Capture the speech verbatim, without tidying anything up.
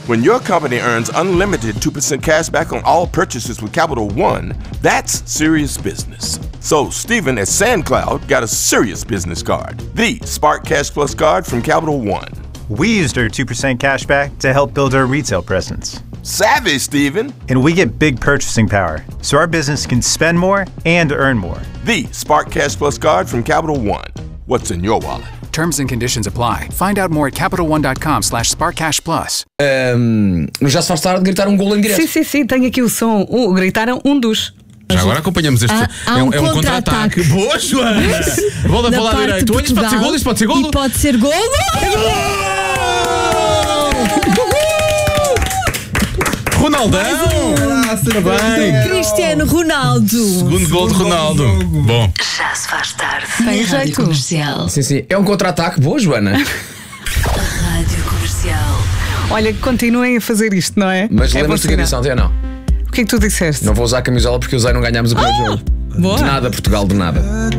When your company earns unlimited two percent cash back on all purchases with Capital One, that's serious business. So Stephen at SandCloud got a serious business card, the Spark Cash Plus card from Capital One. We used our two percent cash back to help build our retail presence. Savvy, Stephen. And we get big purchasing power, so our business can spend more and earn more. The Spark Cash Plus card from Capital One. What's in your wallet? Terms and conditions apply. Find out more at CapitalOne.com slash SparkCashPlus. Um, já se faz tarde de gritar um golo em direto. Sim, sim, sim, tenho aqui o som. Uh, gritaram um dos. Já agora acompanhamos este. Há- há é um, um é um contra-ataque. contra-ataque. Boa, Joana! Bola Da para o lado parte direito. de Olha, isto pode ser Portugal. golo, isto pode ser golo. E pode ser golo. Ronaldão! Parabéns! Cristiano Ronaldo. Segundo gol de Ronaldo. Bom. Já se faz tarde. Tem Na Rádio jeito. Comercial. Sim, sim. É um contra-ataque. Boa, Joana. Rádio Comercial. Olha, continuem a fazer isto, não é? Mas é lembras-te do que eu disse ontem ou não? O que é que tu disseste? Não vou usar a camisola porque usei e não ganhámos o primeiro jogo. Boa. De nada, Portugal, de nada.